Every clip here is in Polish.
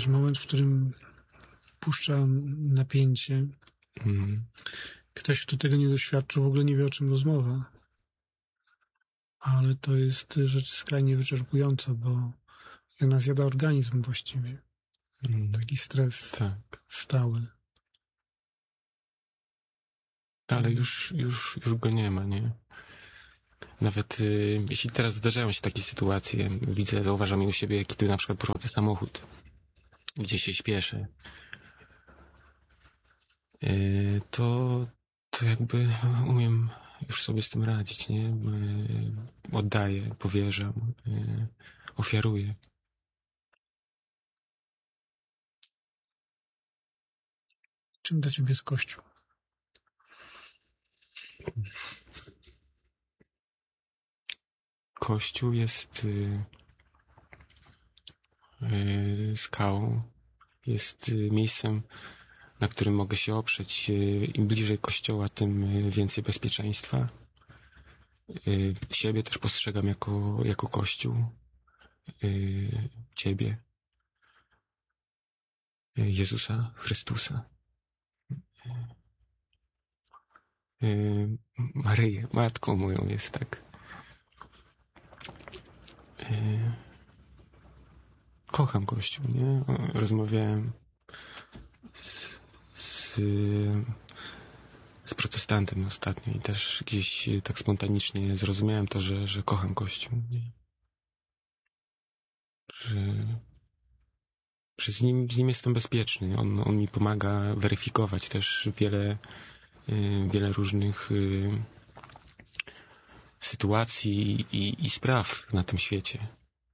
wiesz, moment, w którym puszcza napięcie. Ktoś, kto tego nie doświadczył, w ogóle nie wie, o czym rozmowa. Ale to jest rzecz skrajnie wyczerpująca, bo ona zjada organizm właściwie. Taki stres stały. Ale już go nie ma, nie? Nawet jeśli teraz zdarzają się takie sytuacje, zauważam je u siebie, kiedy na przykład prowadzę samochód, gdzie się śpieszę, to jakby umiem już sobie z tym radzić, nie? Oddaję, powierzam, ofiaruję. Czym dla ciebie jest Kościół? Kościół jest skałą, jest miejscem, na którym mogę się oprzeć. Im bliżej Kościoła, tym więcej bezpieczeństwa. Siebie też postrzegam jako Kościół. Ciebie. Jezusa Chrystusa. Maryję, matką moją jest, tak. Kocham Kościół, nie? Rozmawiałem z protestantem ostatnio i też gdzieś tak spontanicznie zrozumiałem to, że kocham Kościół, nie? Że z nim jestem bezpieczny. On mi pomaga weryfikować też wiele różnych sytuacji i spraw na tym świecie.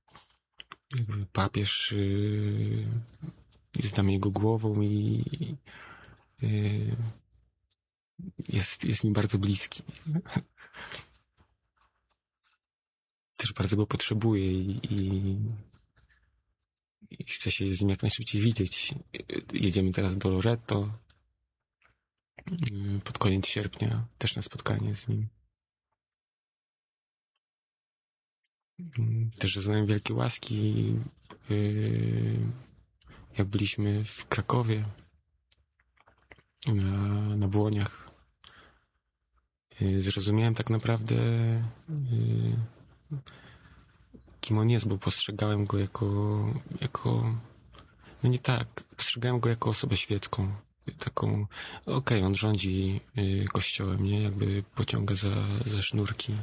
Papież jest dla mnie jego głową i jest mi bardzo bliski. Też bardzo go potrzebuję i chcę się z nim jak najszybciej widzieć. Jedziemy teraz do Loreto pod koniec sierpnia, też na spotkanie z nim. Też rozumiałem wielkie łaski, jak byliśmy w Krakowie na Błoniach. Zrozumiałem tak naprawdę, kim on jest, bo postrzegałem go jako no nie tak, postrzegałem go jako osobę świecką, taką, on rządzi Kościołem, nie, jakby pociąga za sznurki,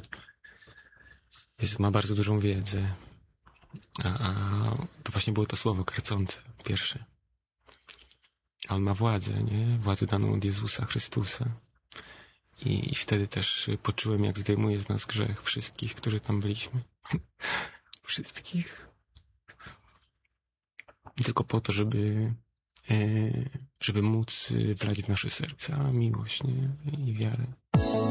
ma bardzo dużą wiedzę, a to właśnie było to słowo karcące, pierwsze. A on ma władzę, nie, władzę daną od Jezusa Chrystusa. I wtedy też poczułem, jak zdejmuje z nas grzech wszystkich, którzy tam byliśmy. Wszystkich. Tylko po to, żeby móc wlać w nasze serca miłość, nie? I wiarę.